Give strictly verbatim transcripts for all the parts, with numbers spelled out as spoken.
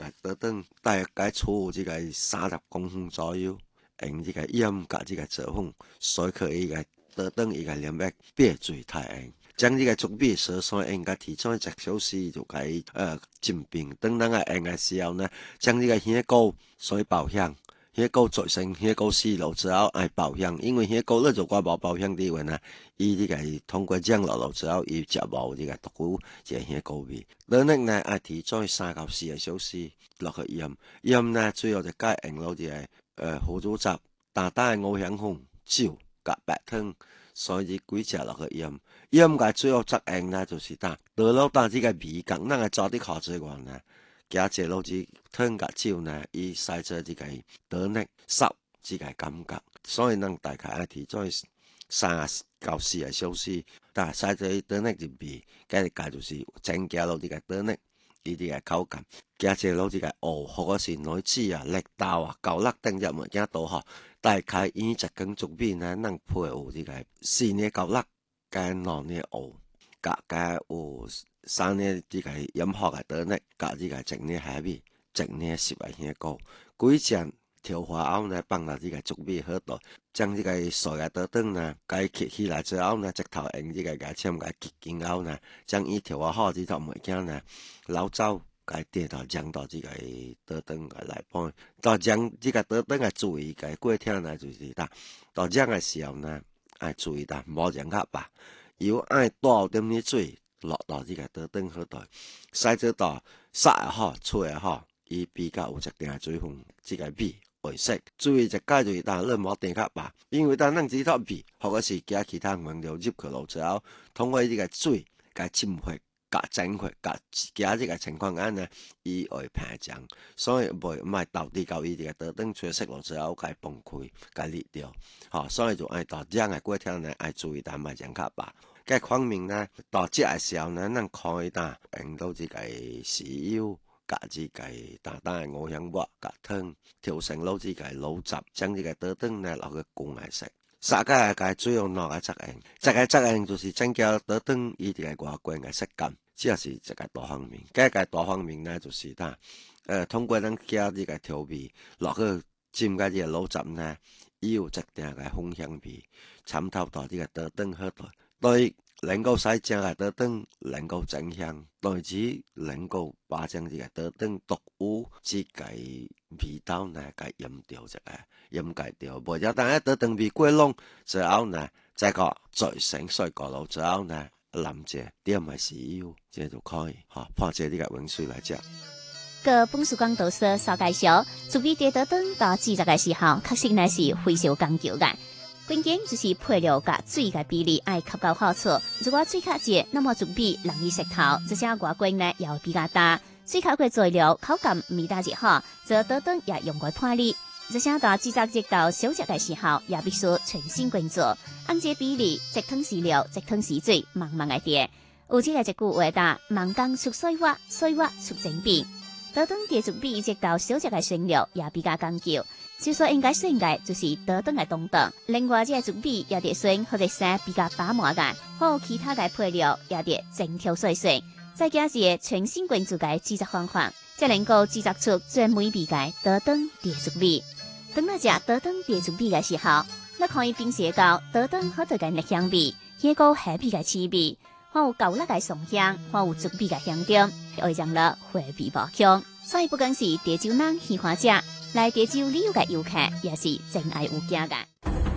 個倒轉，大概粗這個三十公分左右，用這個鹽甲這個做粉，所以可以個倒轉伊個黏液變水太硬。將這個竹篾燒酸，應該提早一小時就可以呃進冰。等咱個用的時候呢，將這個香菇水爆香。香菇做成香菇絲落之後愛爆香，因為香菇你如果無爆香的話呢，伊這個通過醬落落之後，伊就無這個獨具這個香菇味。倒轉呢愛提早三到四個小時落去鹽，鹽呢最後就加用落這個呃胡椒汁、淡淡的五香粉、酒甲白糖，所以幾隻落去鹽。鹽個最後作用呢就是呾倒落呾這個味覺，咱個做啲烤之外呢。加隻落去湯甲酒呢，伊使做這個倒轉濕這個感覺，所以咱大概愛提早三到四個小時，但使做倒轉入味，加加就是增加落這個倒轉伊這個口感，加隻落這個蚵或者是內子啊、綠豆啊、高辣等隻物件都好，大概伊一根竹篾呢，咱配有這個四粒高辣加兩粒蚵，加加有。三呢這個鹽殼嘅倒轉，加這個整呢海味，整呢十個香菇，幾隻調和後呢，放到這個竹篾盒度，將這個水嘅倒轉呢，解揭起來之後呢，直頭用這個牙籤解結緊後呢，將伊調和好這套物件呢，老早解跌到將到這個倒轉嘅來幫，到將這個倒轉嘅注意嘅過程呢就是呾，到將嘅時候呢，愛注意呾，冇讓較白，要愛倒點啲水。落到這個倒轉好台，使做到殺也好，脆也好，伊比較有一定水分，這個味味色。注意一解就是當你冇定較白，因為當咱這套味或者是加其他原料入去落之後，通過這個水加浸會、加蒸會、加加這個情況下呢，伊會平醬，所以袂唔係到底到伊這個倒轉出色落之後，該崩潰、該裂掉，好，所以就愛到這樣的過程呢，愛注意但唔係較白。個方面呢，到這個時候呢，咱可以呾用到這個豉油，加這個淡淡的五香末，加湯調成落這個滷汁，將這個倒轉呢落去焗來食。三個個最後兩個作用，這個作用就是增加倒轉伊這個外觀的質感，這是一個大方面。個個大方面呢，就是呾，呃，通過咱加這個調味落去浸個這個滷汁呢，伊有一定的芳香味，參透到這個倒轉好台。對，能夠使正個倒轉能夠增香，對此能夠把將這個倒轉獨有這個味道呢，給鹽掉一個鹽解掉，或者等下倒轉味過濃之後呢，再個再成水過爐之後呢，淋者點埋豉油，這就可以哈，放這呢個溫水來食。 個本書講到說稍介紹，竹篾在倒轉到製作嘅時候，確實乃是非常講究嘅。關鍵就是配料甲水嘅比例愛恰到好處。如果水較濟，那麼竹篾容易石頭，這些外觀呢也比較大。水較過材料口感味道就好，則倒轉也用過破裂。這些到製作直到小食嘅時候，也必須全心關注，按這比例，即湯時料，即湯時水，慢慢來疊。有這個一句話呾，慢工出水滑，水滑出精品。倒轉疊竹篾直到小食嘅選料也比較講究。就說應該選嘅就是倒轉嘅當當，另外這個竹篾也得選或者是比較把滿嘅，或有其他嘅配料也得精挑細選，再加一個全新關注嘅製作方法，才能夠製作出最美味嘅倒轉疊竹篾。當咱食倒轉疊竹篾嘅時候，咱可以品嘗到倒轉好多嘅辣香味，香菇海味嘅滋味，或有高辣嘅松香，或有竹篾嘅香甜，會讓人回味無窮。所以不管是潮州人喜歡食，來潮州旅遊嘅遊客也是真愛有驚嘅。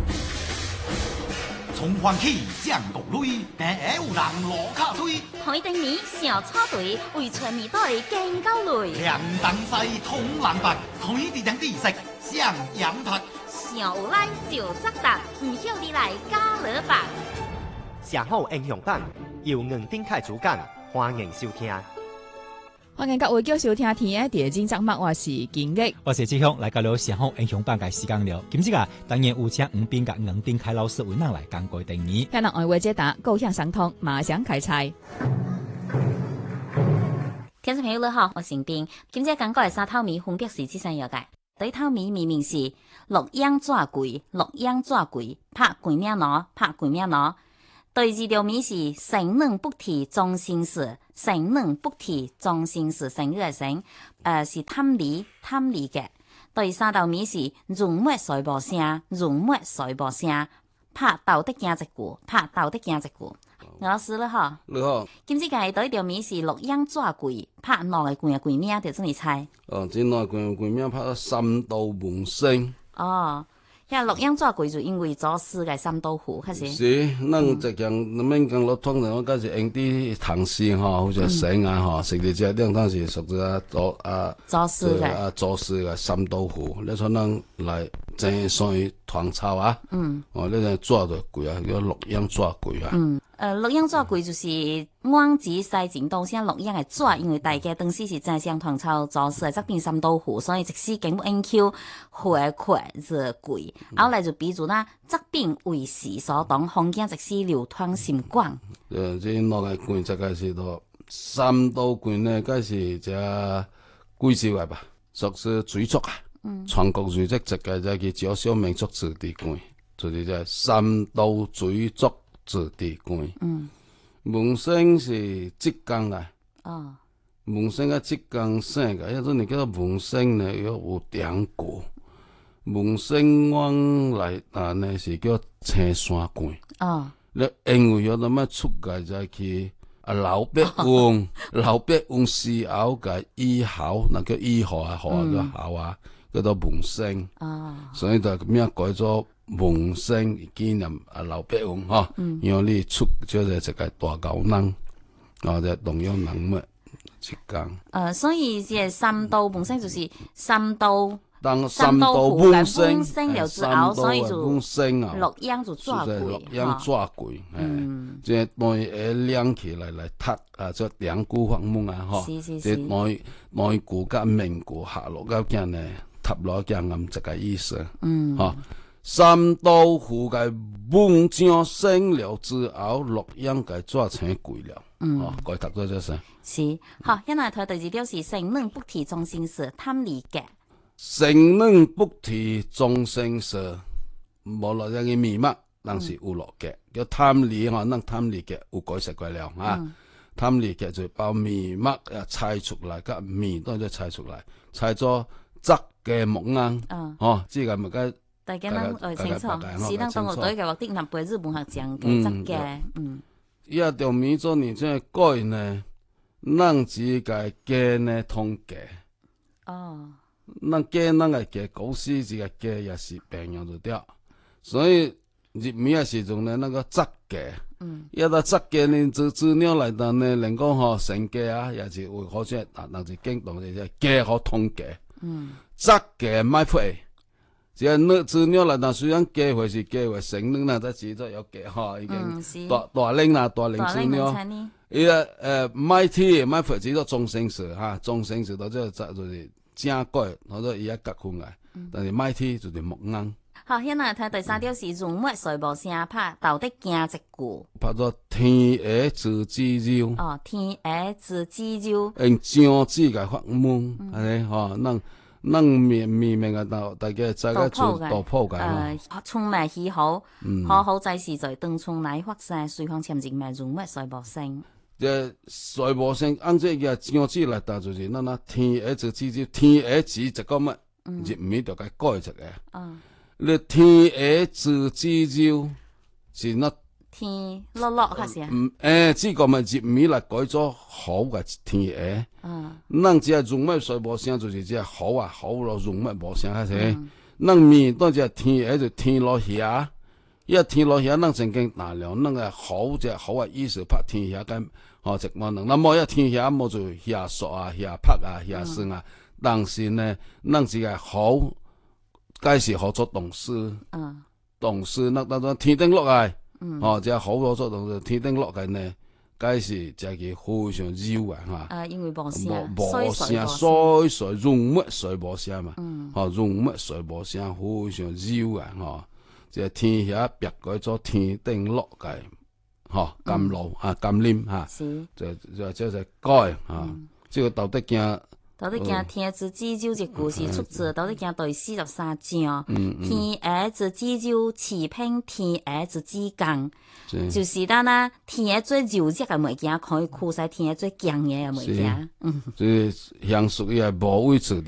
從歡喜降國淚，第下有人落卡推。 台燈年小草隊為全面隊勁高淚。 涼當西通藍白，台地頂地色上羊拍。 上有來就作答，唔曉你來加勒白。 寫好英雄版，由吳丁凱主講，歡迎收聽。 歡迎各位繼續收聽天嘅電競節目，我是金玉， 我是志雄，來到了寫好英雄版嘅時間了。今次啊，當然有請吳斌甲吳丁凱老師為咱來講過第二。 向人愛話解答，高向相通，馬上開賽。 聽眾朋友你好，我是吳斌。今次講過嘅三套米分別是這三樣嘅。第一套米明明是錄影紙貴，錄影紙貴，拍幾名攞，拍幾名攞。 第二條米是生冷不提中心時，生冷不提中心時，生日嘅生，誒是貪利貪利嘅。第三道米是容沒水無聲，容沒水無聲，拍豆的驚一句，拍豆的驚一句。老師了吼， 你好。 今次嘅第一條米是錄音抓櫃，拍哪個櫃啊櫃名就做你猜。 哦，真內櫃櫃名拍到三刀門聲。 哦。遐錄音抓櫃就因為做詩嘅三刀湖，確實。 是，咱一項咱免講落通常，我假是用啲唐詩吼，或者寫啊吼，實際只兩當是屬於啊做啊做詩嘅啊做詩嘅三刀湖。你像咱來真屬於唐朝啊，嗯，哦，你就抓到櫃啊，叫錄音抓櫃啊。嗯， 誒錄音抓櫃就是往子西前東先錄音嘅抓，因為大家當時是真像唐朝做詩嘅則變三刀湖，所以即使經過 N Q 回饋是櫃。後來就比如啦，則變為時所當，風景即使流淌心廣。 誒，即落來櫃則個是到三刀櫃呢，個是只貴州嘅吧，屬是水族啊。嗯。全國水族一個就叫招小民族自治櫃，就是只三刀水族自治櫃。嗯。門生是浙江嘅。哦。門生啊，浙江省嘅，一種你叫做門生呢，要有典故。門生往來啊呢是叫青山館。哦。你因為有咁樣出界就去啊老百姓，老百姓死後嘅以後，那叫以後啊，後叫後啊，叫做門生。哦。所以就咁樣改咗門生紀念啊老百姓嗬。嗯。因為你出咗就一個大狗人，啊就同樣人物浙江。誒， 所以即係三刀門生就是三刀。 當三刀本身， 就之後，所以就錄音就抓櫃， 錄音抓櫃，誒，即係內誒兩起來來讀啊，即係兩句法文啊，嗬，即係內內句加名句下落咁樣呢，讀落咁咁即個意思，嗯，嗬，三刀湖嘅文章生了之後，錄音嘅抓成櫃了，嗯，哦，該讀咗這些。 是，好，現在睇第二條是生冷不提中心時，貪利嘅。 生冷不提中心時，無落一個密碼，但是有落嘅，叫貪利嗬，咱貪利嘅有改實過了啊。貪利嘅就把密碼啊猜出來，個密都就猜出來，猜咗質嘅木啱，哦，即係咪個？ 大家能來清楚，是咱當我對嘅話，啲南北日文學講嘅質嘅，嗯。 依一條米做你真係改呢，咱只個嘅呢通嘅。哦。咱雞咱個雞，狗屎只個雞也是平樣就掉，所以入米嘅時陣呢，那個質雞，嗯，一到質雞呢，資資料來到呢，能講嗬成雞啊，也是會好似啊，那是驚動嘅隻雞好通雞，嗯，質雞買配，只係呢資料來到雖然雞會是雞會成呢，那都只咗有雞嗬，已經大大領啦，大領資料，伊個誒買鐵買配只咗中性詞嚇，中性詞到即係就就是。正改，或者伊一格分嘅，但是買鐵就是木啱。 好，現在睇第三條是容沒水無聲，拍豆的驚一句。 拍咗天鵝自知鳥。 哦，天鵝自知鳥。 用章子嘅發問，係嗬，咱咱面面面嘅大大家大家做道鋪嘅。誒， 春梅喜好，好好在是在當春來發生，隨風潛進咪容沒水無聲。 即水無聲，按這個章子來答就是咱那天鵝自知鳥，天鵝字一個乜，入面就該改一個。你天鵝自知鳥是那天落落開始啊？ 嗯，誒，這個咪入面來改咗好嘅天鵝。嗯，咱只係容沒水無聲，就是只係好啊，好咯，容沒無聲開始。咱面當只係天鵝就天落下，一天落下，咱曾經拿了，咱個好只好嘅意思拍天下跟。哦，直望能，那麼一天下冇就下索啊、下拍啊、下聲啊，但是呢，咱只係好，該是好做動詞，嗯，動詞那那種天頂落來，嗯，哦，只係好多做動詞，天頂落來呢，該是只係非常繞啊，嚇， 啊，因為無聲， 無聲，水水容沒水無聲嘛，嗯，哦，容沒水無聲，非常繞啊，哦，只係天下別改咗天頂落來。嗬，甘露啊，甘霖吓，就就就就改吓，即個豆得驚到底驚天之子酒一故事出自，到底驚第四十三章。天下之子酒，馳騁天下之子貢，就是咱啊天下最柔弱嘅物件，可以驅使天下最強嘅物件。嗯， 即係享受伊係無畏處。